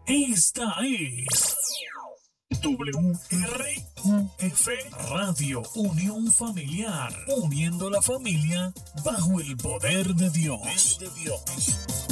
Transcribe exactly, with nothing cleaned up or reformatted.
Esta es W R U F Radio, Unión Familiar, uniendo la familia bajo el poder de Dios.